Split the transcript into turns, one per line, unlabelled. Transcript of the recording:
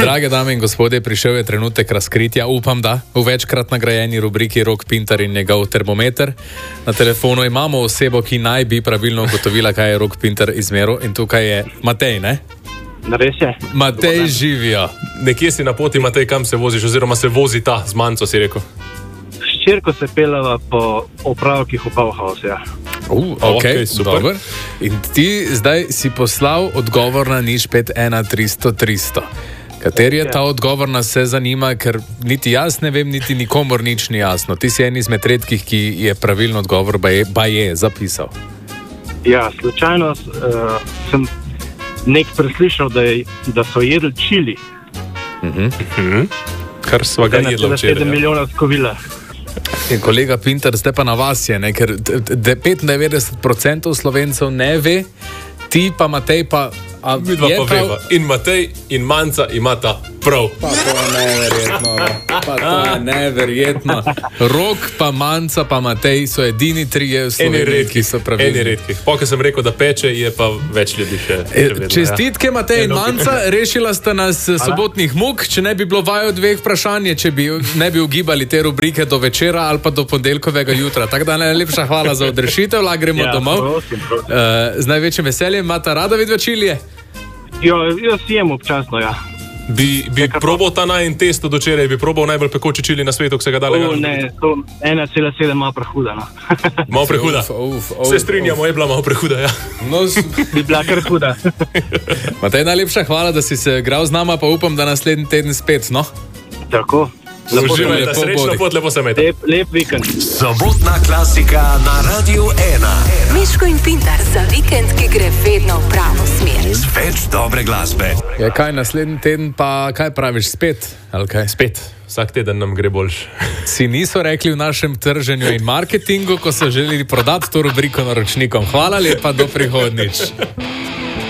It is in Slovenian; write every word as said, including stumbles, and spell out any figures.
Drage dame in gospodje, prišel je trenutek razkritja, upam da, v večkrat nagrajeni rubriki Rok Pintar in njegov termometer. Na telefonu imamo osebo, ki naj bi pravilno ugotovila, kaj je Rok Pintar izmeril, in tukaj je Matej, ne?
Res je.
Matej, živijo.
Nekje si na poti, Matej, kam se voziš, oziroma se vozi ta z manco, si rekel.
Ščerko se pelava po opravkih v Bauhaus, ja.
Uh, ok, okay, super. In ti zdaj si poslal odgovor na nič pet ena tristo tristo. Kateri je ta odgovor, nas se zanima, ker niti jaz ne vem, niti nikomor nič ni jasno. Ti si en izmed redkih, ki je pravilno odgovor baje zapisal.
Ja, slučajno uh, sem nek preslišal, da, je, da so jedli čili.
Uh-huh.
Uh-huh. Kar sva ga jedla včeraj.
sedem milijonov skovila.
In kolega Pintar, zdaj pa na vas je, ne? Ker petindevetdeset procentov Slovencev ne ve, ti pa Matej pa...
Midva pa veva. In Matej in Manca imata prav.
Pa to je neverjetno. Pa to je neverjetno. Rok pa Manca pa Matej so edini trije v Sloveniji, ki so pravilni.
Eni redki. Pokaj sem rekel, da peče, je pa več ljudi še.
E, čestitke, Matej in Manca, rešila sta nas sobotnih muk, če ne bi bilo vaju dveh vprašanje, če bi ne bi ugibali te rubrike do večera ali pa do ponedeljkovega jutra. Tako da najlepša hvala za odrešitev, la gremo ja, domov. Prosim, prosim. Uh, z največjim veseljem, imata rada vidva čilije?
Jo, jaz jem občasno, ja.
Bi, bi probal ta najin test od včeraj, bi probal najbolj pekoči čili na svetu, vsega dalega?
O, ne, to ena cela sedem malo prehuda, no.
Malo prehuda? Uf, uf, uf, Se strinjamo, uf. Je bila malo prehuda, ja.
No,
bi bila kar huda.
Matej, najlepša hvala, da si se igral z nama, pa upam, da naslednji teden spet, no?
Tako.
Uživaj, da srečno pot, lepo se meta.
Lep, lep vikend.
Sobotna klasika na Radiu ena.
Miško in Pintar za vikend, ki gre vedno v pravo smer.
Več dobre glasbe.
Ja, kaj naslednji teden pa, kaj praviš, spet? Ali kaj?
Spet. Vsak teden nam gre boljš.
Si niso rekli v našem trženju in marketingu, ko so želeli prodati to rubriko naročnikom. Hvala lepa, do prihodnič.